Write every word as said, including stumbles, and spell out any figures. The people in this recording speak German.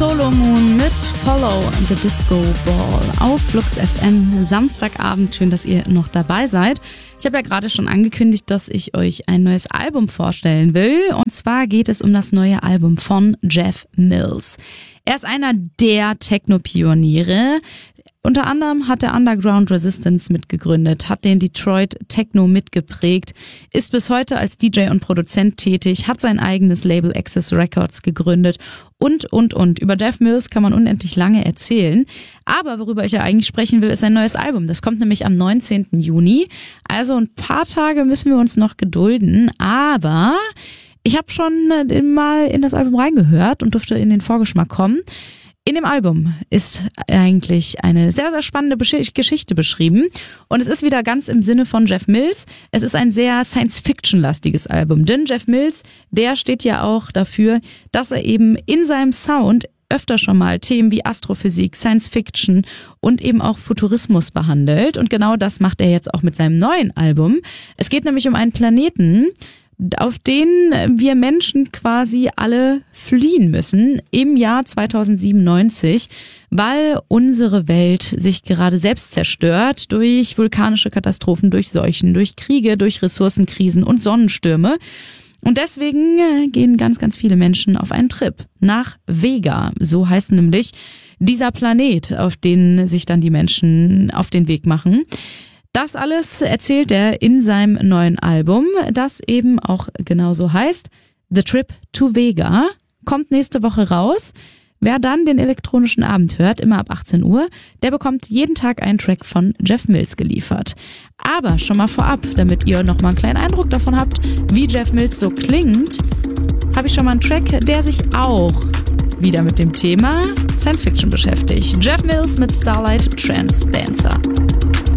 Solo Moon mit Follow the Disco Ball auf Flux F M. Samstagabend, schön, dass ihr noch dabei seid. Ich habe ja gerade schon angekündigt, dass ich euch ein neues Album vorstellen will. Und zwar geht es um das neue Album von Jeff Mills. Er ist einer der Techno-Pioniere. Unter anderem hat er Underground Resistance mitgegründet, hat den Detroit Techno mitgeprägt, ist bis heute als D J und Produzent tätig, hat sein eigenes Label Access Records gegründet und, und, und. Über Jeff Mills kann man unendlich lange erzählen. Aber worüber ich ja eigentlich sprechen will, ist sein neues Album. Das kommt nämlich am neunzehnten Juni. Also ein paar Tage müssen wir uns noch gedulden. Aber ich habe schon mal in das Album reingehört und durfte in den Vorgeschmack kommen. In dem Album ist eigentlich eine sehr, sehr spannende Geschichte beschrieben und es ist wieder ganz im Sinne von Jeff Mills. Es ist ein sehr Science-Fiction-lastiges Album, denn Jeff Mills, der steht ja auch dafür, dass er eben in seinem Sound öfter schon mal Themen wie Astrophysik, Science-Fiction und eben auch Futurismus behandelt und genau das macht er jetzt auch mit seinem neuen Album. Es geht nämlich um einen Planeten, auf den wir Menschen quasi alle fliehen müssen im Jahr zweitausendsiebenundneunzig, weil unsere Welt sich gerade selbst zerstört durch vulkanische Katastrophen, durch Seuchen, durch Kriege, durch Ressourcenkrisen und Sonnenstürme. Und deswegen gehen ganz, ganz viele Menschen auf einen Trip nach Vega. So heißt nämlich dieser Planet, auf den sich dann die Menschen auf den Weg machen. Das alles erzählt er in seinem neuen Album, das eben auch genauso heißt. The Trip to Vega kommt nächste Woche raus. Wer dann den elektronischen Abend hört, immer ab achtzehn Uhr, der bekommt jeden Tag einen Track von Jeff Mills geliefert. Aber schon mal vorab, damit ihr nochmal einen kleinen Eindruck davon habt, wie Jeff Mills so klingt, habe ich schon mal einen Track, der sich auch wieder mit dem Thema Science Fiction beschäftigt. Jeff Mills mit Starlight Trance Dancer.